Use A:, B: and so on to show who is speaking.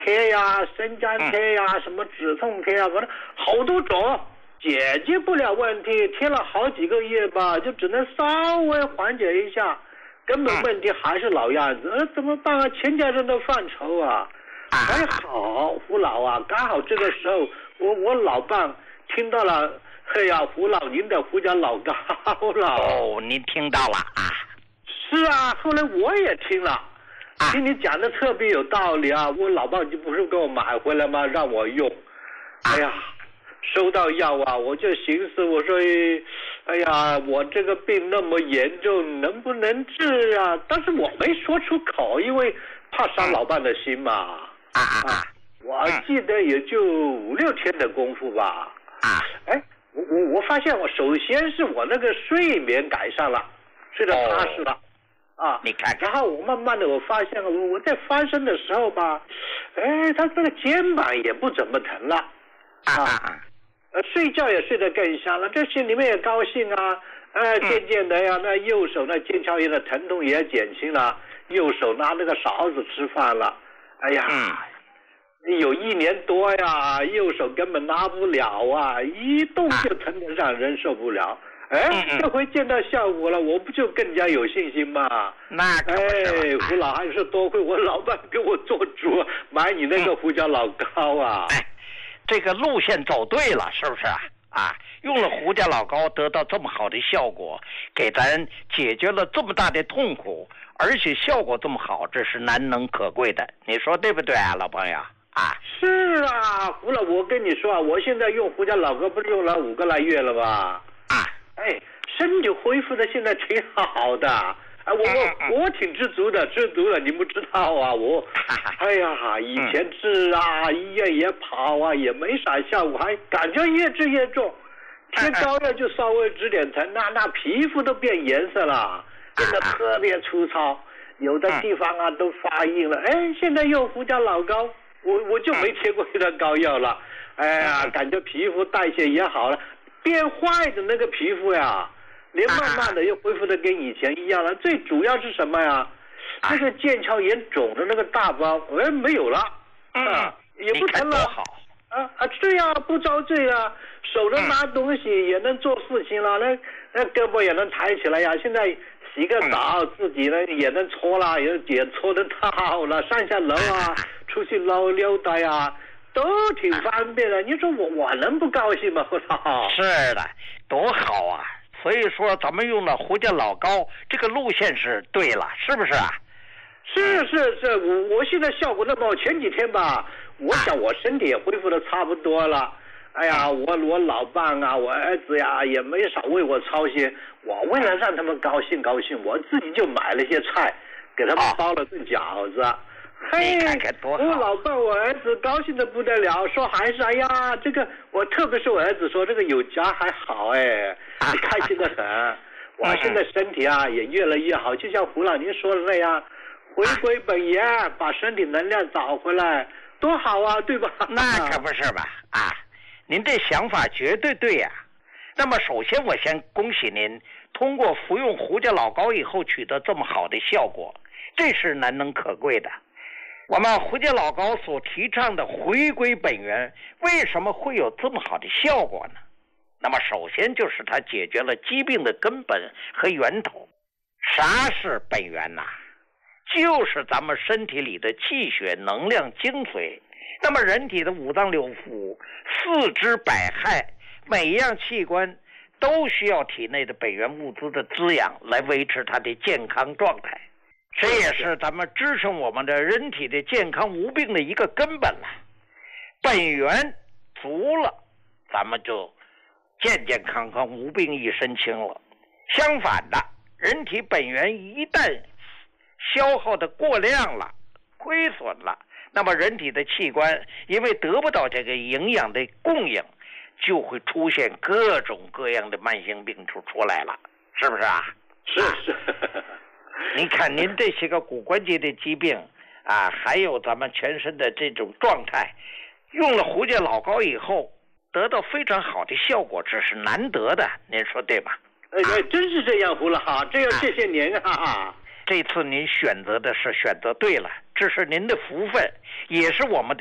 A: 贴呀、生姜贴呀、什么止痛贴呀，反正好多种，解决不了问题，贴了好几个月吧，就只能稍微缓解一下，根本问题还是老样子。怎么办啊？全家人都犯愁啊！还好胡老啊，刚好这个时候我老伴听到了，嘿呀，胡老您的胡椒老高了。
B: 哦，您听到了啊？
A: 是啊，后来我也听了，听你讲的特别有道理啊！我老伴就不是给我买回来吗？让我用。哎呀，收到药啊，我就寻思，我说，哎呀，我这个病那么严重，能不能治啊？但是我没说出口，因为怕伤老伴的心嘛。我记得也就5、6天的功夫吧。哎，我发现首先是我那个睡眠改善了，睡得踏实了。
B: 你看看，
A: 然后我慢慢的我发现我在翻身的时候吧，哎，他这个肩膀也不怎么疼了。睡觉也睡得更香了，这心里面也高兴啊。渐渐的呀，那右手那腱鞘炎的疼痛也减轻了，右手拿那个勺子吃饭了。哎呀，有1年多呀，右手根本拿不了啊，一动就疼得让人受不了。这回见到效果了，我不就更加有信心吗？
B: 那可不是
A: 胡老还是多亏我老伴给我做主，买你那个胡椒老膏啊。
B: 这个路线走对了，是不是啊？用了胡椒老膏得到这么好的效果，给咱解决了这么大的痛苦，而且效果这么好，这是难能可贵的，你说对不对啊，老朋友啊？
A: 是啊，胡老，我跟你说啊，我现在用胡椒老膏不是用了5个来月了吧？身体恢复的现在挺好的。我挺知足的，你不知道啊，哎呀，以前治啊，医院也跑啊，也没啥效果，还感觉越治越重，贴膏药就稍微止点疼，那皮肤都变颜色了，变得特别粗糙，有的地方啊都发硬了。现在用胡椒老膏，我就没贴过那膏药了。哎呀，感觉皮肤代谢也好了，变坏的那个皮肤呀，连慢慢的又恢复的跟以前一样了。最主要是什么呀？那个腱鞘炎肿的那个大包，没有了，也不疼了。这样不遭罪啊，手能拿东西也能做事情了，那胳膊也能抬起来呀。现在洗个澡，自己呢也能搓了，也搓得到了，上下楼啊，出去溜达呀，都挺方便的。你说我能不高兴吗？
B: 是的，多好啊！所以说咱们用了胡椒老膏，这个路线是对了，是不是啊？
A: 是，我现在效果那么好，前几天吧，我想我身体也恢复的差不多了。哎呀，我老伴啊，我儿子呀，也没少为我操心。我为了让他们高兴，我自己就买了些菜，给他们包了顿饺子。我老伴我儿子高兴的不得了，说还是哎呀，这个我特别是我儿子说这个有家还好，开心的很。我现在身体啊也越来越好，就像胡老您说的那样，回归本源，把身体能量找回来，多好啊，对吧？
B: 那可不是吧？您这想法绝对对呀。那么首先我先恭喜您，通过服用胡椒老膏以后取得这么好的效果，这是难能可贵的。我们胡椒老膏所提倡的回归本源，为什么会有这么好的效果呢？那么首先就是它解决了疾病的根本和源头。啥是本源呢？就是咱们身体里的气血能量精髓。那么人体的5脏6腑、4肢百骸，每一样器官都需要体内的本源物资的滋养，来维持它的健康状态。这也是咱们支撑我们的人体的健康无病的一个根本了。本源足了，咱们就健健康康无病一身轻了。相反的，人体本源一旦消耗的过量了，亏损了，那么人体的器官因为得不到这个营养的供应，就会出现各种各样的慢性病出来了，是不是啊？
A: 是。
B: 你看您这些个骨关节的疾病啊，还有咱们全身的这种状态，用了胡椒老膏以后得到非常好的效果，这是难得的，您说对吧？
A: 真是这样，胡老，这要谢谢您啊！
B: 这次您选择的是选择对了，这是您的福分，也是我们的